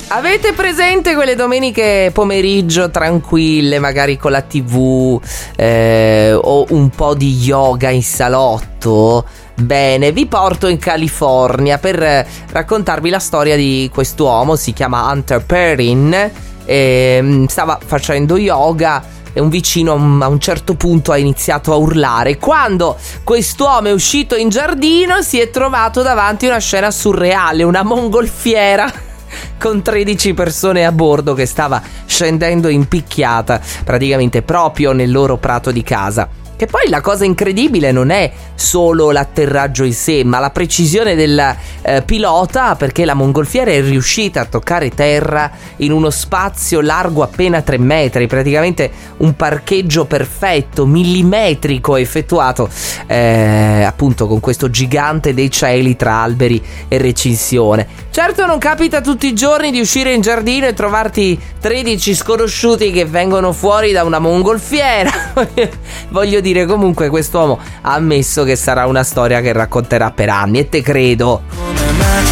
Avete presente quelle domeniche pomeriggio tranquille, magari con la TV o un po' di yoga in salotto? Bene, vi porto in California per raccontarvi la storia di quest'uomo. Si chiama Hunter Perrin, stava facendo yoga e un vicino a un certo punto ha iniziato a urlare. Quando quest'uomo è uscito in giardino si è trovato davanti a una scena surreale, una mongolfiera con 13 persone a bordo che stava scendendo in picchiata praticamente proprio nel loro prato di casa. Che poi la cosa incredibile non è solo l'atterraggio in sé, ma la precisione del pilota, perché la mongolfiera è riuscita a toccare terra in uno spazio largo appena 3 metri, praticamente un parcheggio perfetto, millimetrico, effettuato appunto con questo gigante dei cieli tra alberi e recinzione. Certo non capita tutti i giorni di uscire in giardino e trovarti 13 sconosciuti che vengono fuori da una mongolfiera. Voglio dire, comunque quest'uomo ha ammesso che sarà una storia che racconterà per anni, e te credo.